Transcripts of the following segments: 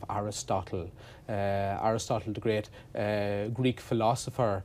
Aristotle. Aristotle, the great Greek philosopher,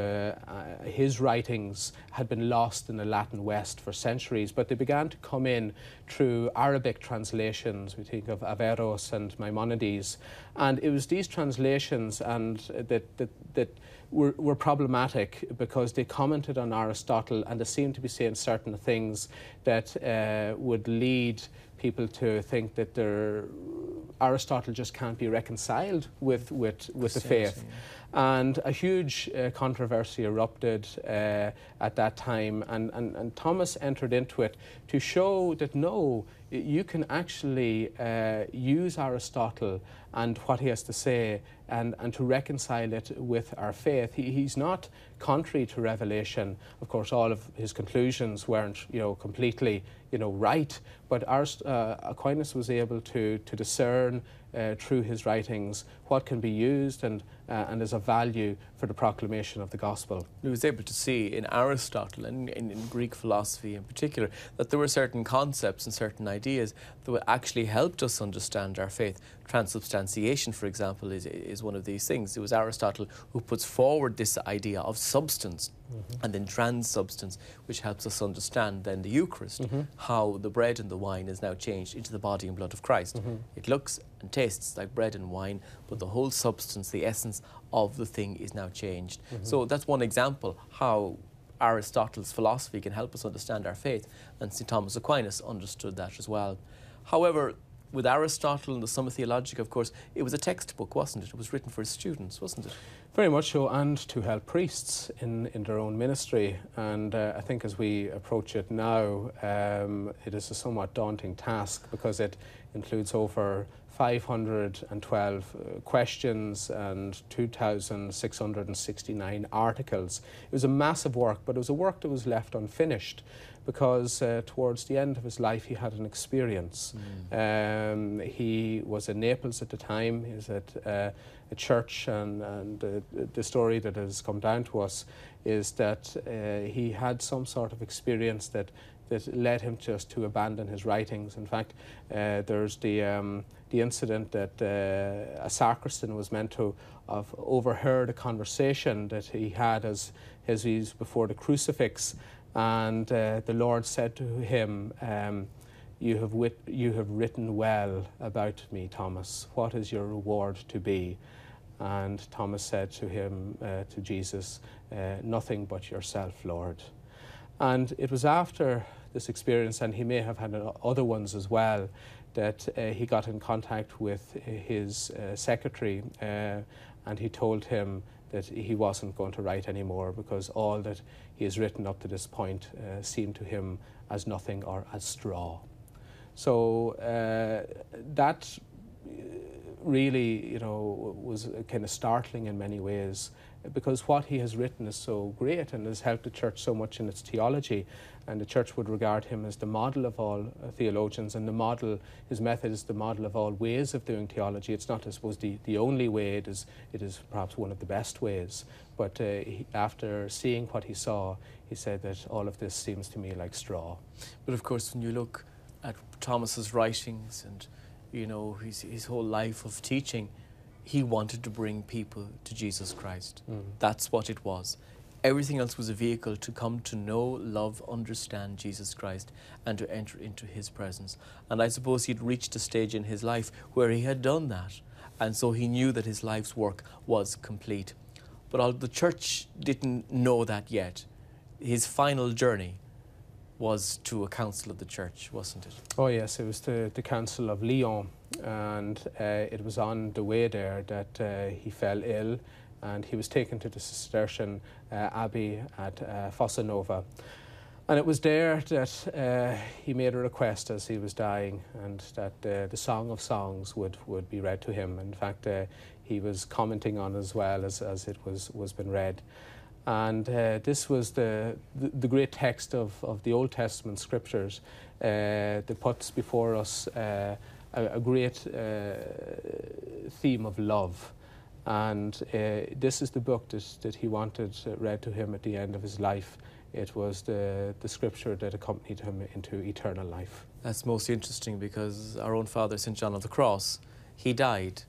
his writings had been lost in the Latin West for centuries, but they began to come in through Arabic translations. We think of Averroes and Maimonides, and it was these translations and that were problematic because they commented on Aristotle and they seemed to be saying certain things that would lead people to think that Aristotle just can't be reconciled with the faith. And a huge controversy erupted at that time, and Thomas entered into it to show that no, you can actually use Aristotle and what he has to say and to reconcile it with our faith. He's not contrary to revelation. Of course, all of his conclusions weren't, completely, right, but Aquinas was able to discern through his writings what can be used and is of value for the proclamation of the gospel. He was able to see in Aristotle and in Greek philosophy in particular that there were certain concepts and certain ideas that actually helped us understand our faith. Transubstantiation, for example, is one of these things. It was Aristotle who puts forward this idea of substance and then trans-substance, which helps us understand then the Eucharist, how the bread and the wine is now changed into the body and blood of Christ. It looks and tastes like bread and wine, but the whole substance, the essence of the thing is now changed. So that's one example how Aristotle's philosophy can help us understand our faith, and St. Thomas Aquinas understood that as well. However, with Aristotle and the Summa Theologica, of course, it was a textbook, wasn't it? It was written for his students, wasn't it? Very much so, and to help priests in their own ministry. And I think as we approach it now, it is a somewhat daunting task because it includes over 512 questions and 2,669 articles. It was a massive work, but it was a work that was left unfinished because towards the end of his life he had an experience. He was in Naples at the time. He was at a church, and the story that has come down to us is that he had some sort of experience that led him just to abandon his writings. In fact, there's the incident that a sacristan was meant to have overheard a conversation that he had as he's before the crucifix, and the Lord said to him, you have written well about me, Thomas. What is your reward to be? And Thomas said to him, to Jesus, nothing but yourself, Lord. And it was after this experience, and he may have had other ones as well, that he got in contact with his secretary, and he told him that he wasn't going to write anymore because all that he has written up to this point seemed to him as nothing or as straw. So that really, was kind of startling in many ways, because what he has written is so great and has helped the church so much in its theology, and the church would regard him as the model of all theologians, and his method is the model of all ways of doing theology. It's not, I suppose, the only way. It is perhaps one of the best ways, but after seeing what he saw, he said that all of this seems to me like straw. But of course, when you look at Thomas's writings and his whole life of teaching, he wanted to bring people to Jesus Christ. That's what it was. Everything else was a vehicle to come to know, love, understand Jesus Christ and to enter into his presence. And I suppose he'd reached a stage in his life where he had done that. And so he knew that his life's work was complete. But the church didn't know that yet. His final journey was to a council of the church, wasn't it? Oh yes, it was the Council of Lyon, and it was on the way there that he fell ill, and he was taken to the Cistercian Abbey at Fossa Nova. And it was there that he made a request as he was dying, and that the Song of Songs would be read to him. In fact, he was commenting on as well as it was been read. And this was the great text of the Old Testament scriptures that puts before us a great theme of love. And this is the book that he wanted read to him at the end of his life. It was the scripture that accompanied him into eternal life. That's most interesting, because our own Father, St. John of the Cross, he died